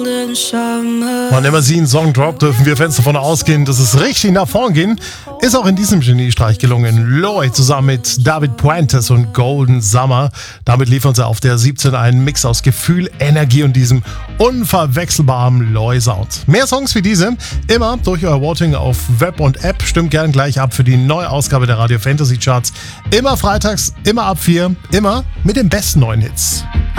Wann immer Sie einen Song droppt, dürfen wir Fans davon ausgehen, dass es richtig nach vorn ging. Ist auch in diesem Geniestreich gelungen. Loy zusammen mit David Puentes und Golden Summer. Damit liefern sie auf der 17 einen Mix aus Gefühl, Energie und diesem unverwechselbaren Loy-Sound. Mehr Songs wie diese immer durch euer Voting auf Web und App. Stimmt gern gleich ab für die neue Ausgabe der Radio Fantasy Charts. Immer freitags, immer ab 4, immer mit den besten neuen Hits.